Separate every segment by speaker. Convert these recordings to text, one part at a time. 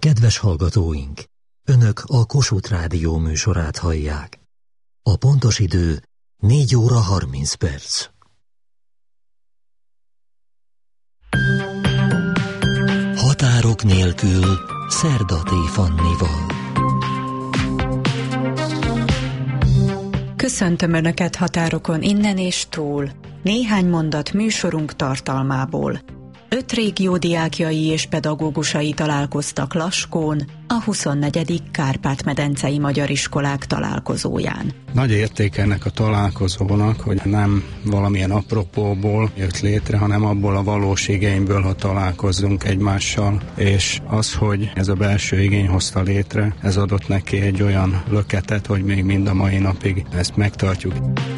Speaker 1: Kedves hallgatóink! Önök a Kossuth Rádió műsorát hallják. A pontos idő 4 óra 30 perc. Határok nélkül Szerdaté Fannival.
Speaker 2: Köszöntöm Önöket határokon innen és túl. Néhány mondat műsorunk tartalmából. 5 régió diákjai és pedagógusai találkoztak Laskón, a 24. Kárpát-medencei Magyar Iskolák találkozóján.
Speaker 3: Nagy érték ennek a találkozónak, hogy nem valamilyen apropóból jött létre, hanem abból a valós igényből, ha találkozzunk egymással, és az, hogy ez a belső igény hozta létre, ez adott neki egy olyan löketet, hogy még mind a mai napig ezt megtartjuk.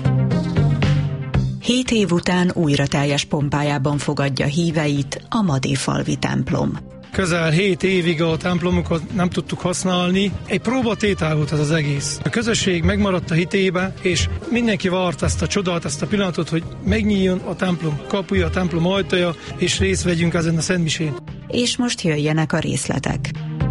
Speaker 2: 7 év után újra teljes pompájában fogadja híveit a Madéfalvi templom.
Speaker 4: Közel 7 évig a templomokat nem tudtuk használni. Egy próbatétel volt ez az egész. A közösség megmaradt a hitébe, és mindenki várta ezt a csodát, ezt a pillanatot, hogy megnyíljon a templom kapuja, a templom ajtaja, és részt vegyünk ezen a szentmisén.
Speaker 2: És most jöjjenek a részletek.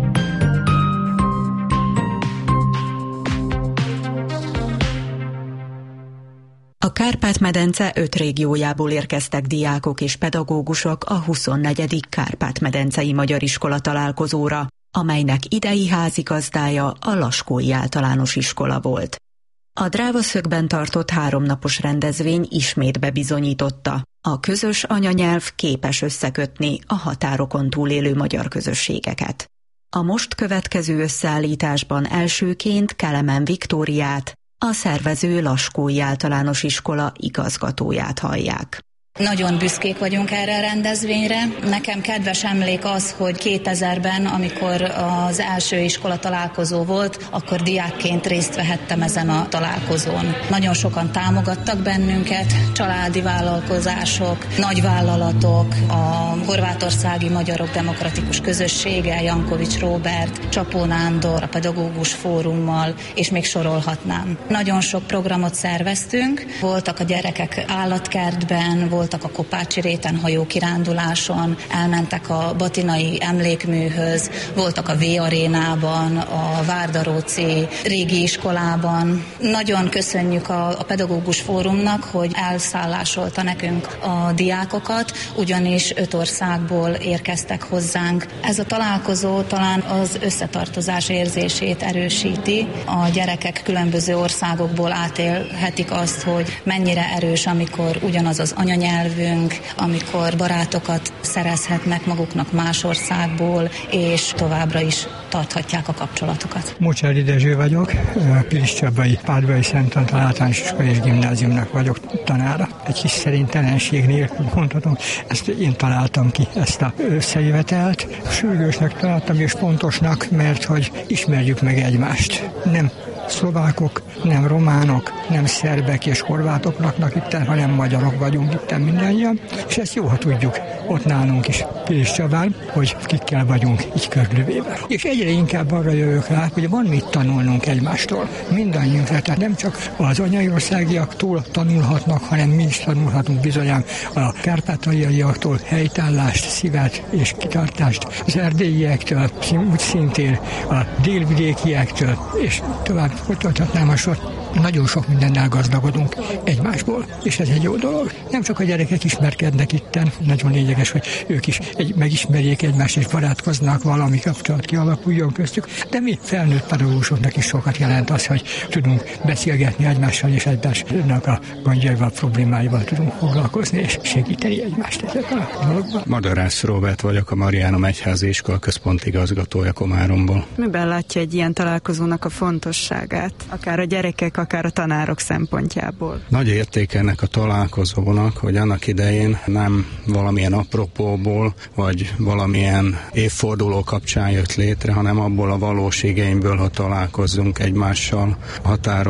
Speaker 2: A Kárpát-medence 5 régiójából érkeztek diákok és pedagógusok a 24. Kárpát-medencei Magyar Iskola találkozóra, amelynek idei házigazdája a Laskói Általános Iskola volt. A Drávaszögben tartott 3 napos rendezvény ismét bebizonyította, a közös anyanyelv képes összekötni a határokon túlélő magyar közösségeket. A most következő összeállításban elsőként Kelemen Viktóriát, a szervező Laskói Általános Iskola igazgatóját hallják.
Speaker 5: Nagyon büszkék vagyunk erre a rendezvényre. Nekem kedves emlék az, hogy 2000-ben, amikor az első iskola találkozó volt, akkor diákként részt vehettem ezen a találkozón. Nagyon sokan támogattak bennünket, családi vállalkozások, nagyvállalatok, a horvátországi magyarok demokratikus közössége, Jankovics Róbert, Csapó Nándor, a pedagógus fórummal, és még sorolhatnám. Nagyon sok programot szerveztünk, voltak a gyerekek állatkertben, voltak a Kopácsi réten hajókiránduláson, elmentek a Batinai emlékműhöz, voltak a V-arénában, a Várdaróci régi iskolában. Nagyon köszönjük a pedagógus fórumnak, hogy elszállásolta nekünk a diákokat, ugyanis 5 országból érkeztek hozzánk. Ez a találkozó talán az összetartozás érzését erősíti. A gyerekek különböző országokból átélhetik azt, hogy mennyire erős, amikor ugyanaz az anyanyelvünk, amikor barátokat szerezhetnek maguknak más országból, és továbbra is tarthatják a kapcsolatokat.
Speaker 6: Mocsári Dezső vagyok, Piliscsabai Pádvai Szent Antal Általános Iskola és Gimnáziumnak vagyok tanára. Egy kis szerintelenség nélkül mondhatom, ezt én találtam ki, ezt a összejövetelt. Sürgősnek találtam és pontosnak, mert hogy ismerjük meg egymást. Nem szlovákok, nem románok, nem szerbek és horvátok laknak itt, hanem magyarok vagyunk itt mindannyian, és ezt jó, ha tudjuk ott nálunk is Piliscsabán, hogy kikkel vagyunk így körülvéve. És egyre inkább arra jövök rá, hogy van mit tanulnunk egymástól, mindannyiunkra, tehát nem csak az anyaiországiaktól tanulhatnak, hanem mi is tanulhatunk bizonyán a kárpátaljaiaktól helytállást, szívet és kitartást, az erdélyektől, úgy szintén a délvidékiektől, és tovább folytathatnám a sort. Nagyon sok mindennel gazdagodunk egymásból, és ez egy jó dolog. Nem csak a gyerekek ismerkednek itten, nagyon lényeges, hogy ők is megismerjék egymást, és barátkoznak, valami kapcsolat kialakuljon köztük, de mi felnőtt pedagógusoknak is sokat jelent az, hogy tudunk beszélgetni egymással, és egymásnak a gondjaival, problémáival tudunk foglalkozni, és segíteni egymást ezekkel a dologban.
Speaker 3: Madarász Róbert vagyok, a Mariánum Egyházi Iskola központi igazgatója Komáromból.
Speaker 7: Miben látja egy ilyen találkozónak a fontosságát, akár a gyerekek, akár a tanárok szempontjából?
Speaker 3: Nagy érték ennek a találkozónak, hogy annak idején nem valamilyen apropóból, vagy valamilyen évforduló kapcsán jött létre, hanem abból a valós igényből, ha találkozzunk egymással,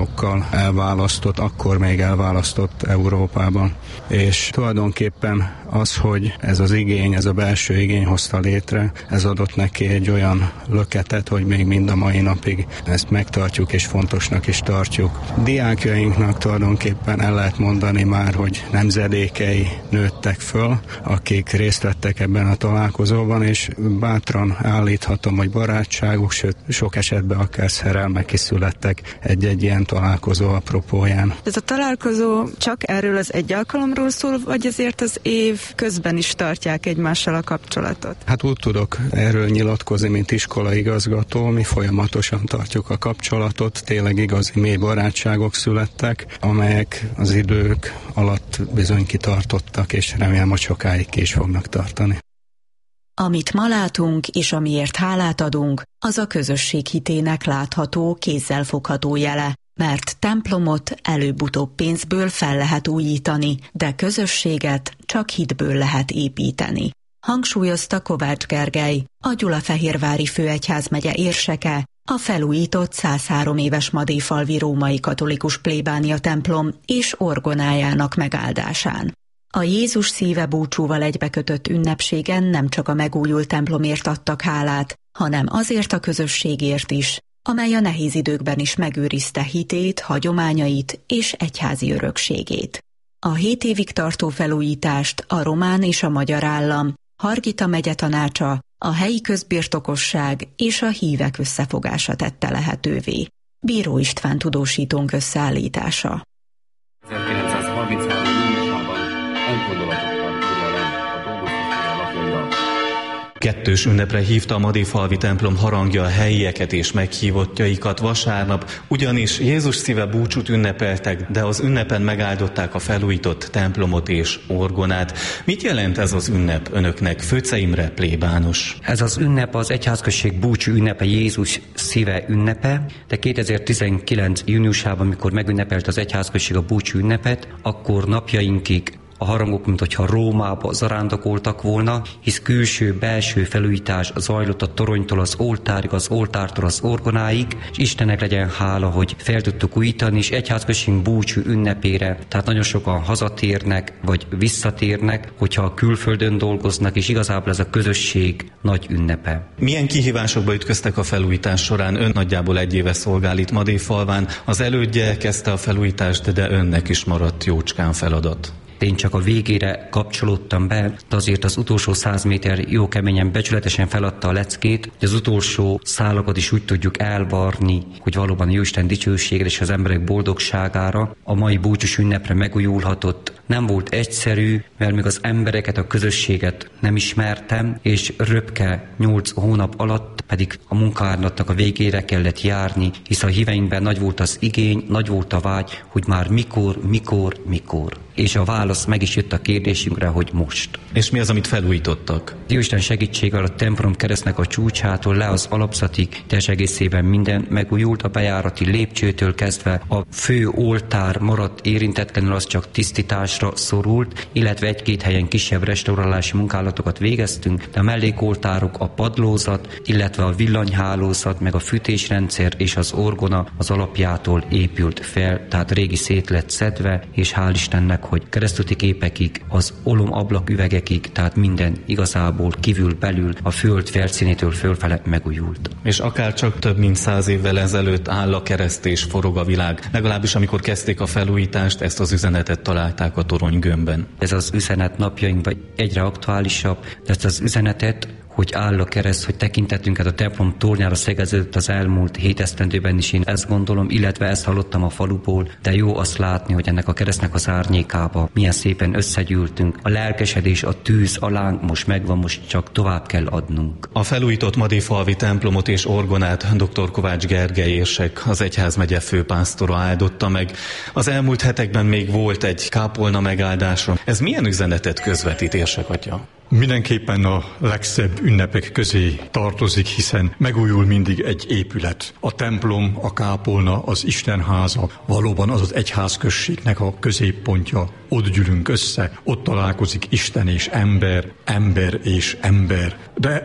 Speaker 3: határokkal elválasztott, akkor még elválasztott Európában. És tulajdonképpen az, hogy ez az igény, ez a belső igény hozta létre, ez adott neki egy olyan löketet, hogy még mind a mai napig ezt megtartjuk és fontosnak is tartjuk. Diákjainknak tulajdonképpen el lehet mondani már, hogy nemzedékei nőttek föl, akik részt vettek ebben a találkozóban, és bátran állíthatom, hogy barátságuk, sőt sok esetben akár szerelmek is születtek egy-egy ilyen találkozó apropóján.
Speaker 7: Ez a találkozó csak erről az egy alkalomról szól, vagy azért az év közben is tartják egymással a kapcsolatot?
Speaker 3: Hát úgy tudok erről nyilatkozni, mint iskolaigazgató, mi folyamatosan tartjuk a kapcsolatot, tényleg igazi mély barátságok születtek, amelyek az idők alatt bizony kitartottak, és remélem, hogy sokáig ki is fognak tartani.
Speaker 2: Amit ma látunk, és amiért hálát adunk, az a közösség hitének látható, kézzelfogható jele, mert templomot előbb-utóbb pénzből fel lehet újítani, de közösséget csak hitből lehet építeni. Hangsúlyozta Kovács Gergely, a Gyulafehérvári főegyházmegye érseke, a felújított 103 éves madéfalvi római katolikus plébánia templom és orgonájának megáldásán. A Jézus szíve búcsúval egybekötött ünnepségen nem csak a megújult templomért adtak hálát, hanem azért a közösségért is, amely a nehéz időkben is megőrizte hitét, hagyományait és egyházi örökségét. A 7 évig tartó felújítást a román és a magyar állam, Hargita megye tanácsa, a helyi közbirtokosság és a hívek összefogása tette lehetővé. Bíró István tudósítónk összeállítása.
Speaker 8: 1933. júniusában öngondolatokkal írja le a dolgozói lapjaira. Kettős ünnepre hívta a madéfalvi templom harangja a helyieket és meghívottjaikat vasárnap, ugyanis Jézus szíve búcsút ünnepeltek, de az ünnepen megáldották a felújított templomot és orgonát. Mit jelent ez az ünnep önöknek, Főce Imre plébános?
Speaker 9: Ez az ünnep az egyházközség búcsú ünnepe, Jézus szíve ünnepe, de 2019. júniusában, amikor megünnepelt az egyházközség a búcsú ünnepet, akkor napjainkig a harangok, mint hogyha Rómába zarándokoltak volna, hisz külső-belső felújítás zajlott a toronytól az oltárig, az oltártól az orgonáig, és Istennek legyen hála, hogy fel tudtuk újítani, és egyházközségünk búcsú ünnepére, tehát nagyon sokan hazatérnek, vagy visszatérnek, hogyha külföldön dolgoznak, és igazából ez a közösség nagy ünnepe.
Speaker 8: Milyen kihívásokba ütköztek a felújítás során? Ön nagyjából 1 éve szolgál itt Madéfalván, az elődje kezdte a felújítást, de önnek is maradt jócskán feladat.
Speaker 9: Én csak a végére kapcsolódtam be, de azért az utolsó 100 méter jó keményen, becsületesen feladta a leckét, hogy az utolsó szálakat is úgy tudjuk elvarni, hogy valóban Jóisten dicsőségre és az emberek boldogságára a mai búcsús ünnepre megújulhatott. Nem volt egyszerű, mert még az embereket, a közösséget nem ismertem, és röpke 8 hónap alatt pedig a munkálatnak a végére kellett járni, hisz a híveinkben nagy volt az igény, nagy volt a vágy, hogy már mikor. És a válasz meg is jött a kérdésünkre, hogy most.
Speaker 8: És mi az, amit felújítottak?
Speaker 9: Jóisten segítségével a templom keresztnek a csúcsától le az alapszatig, teljes egészében minden megújult, a bejárati lépcsőtől kezdve a fő oltár maradt érintetlenül, az csak tisztításra szorult, illetve 1-2 helyen kisebb restaurálási munkálatokat végeztünk, de a mellékoltárok, a padlózat, illetve a villanyhálózat, meg a fűtésrendszer és az orgona az alapjától épült fel, tehát régi szét lett szedve, és hál' Istennek, hogy keresztúti képekig, az olomablak üvegekig, tehát minden igazából kívül-belül a föld felszínétől fölfele megújult.
Speaker 8: És akár csak több mint 100 évvel ezelőtt áll a kereszt és forog a világ. Legalábbis amikor kezdték a felújítást, ezt az üzenetet találták a toronygömbben.
Speaker 9: Ez az üzenet napjainkban egyre aktuálisabb, de ezt az üzenetet, hogy áll a kereszt, hogy tekintetünket a templom tornyára szegeződött az elmúlt 7 esztendőben is, én ezt gondolom, illetve ezt hallottam a faluból, de jó azt látni, hogy ennek a keresztnek az árnyékába milyen szépen összegyűltünk. A lelkesedés, a tűz, a láng most megvan, most csak tovább kell adnunk.
Speaker 8: A felújított madéfalvi templomot és orgonát dr. Kovács Gergely érsek, az egyházmegye főpásztora áldotta meg. Az elmúlt hetekben még volt egy kápolna megáldása. Ez milyen üzenetet közvetít, érsek atya?
Speaker 10: Mindenképpen a legszebb ünnepek közé tartozik, hiszen megújul mindig egy épület. A templom, a kápolna, az Istenháza valóban az az egyházközségnek a középpontja. Ott gyűlünk össze, ott találkozik Isten és ember, ember és ember. De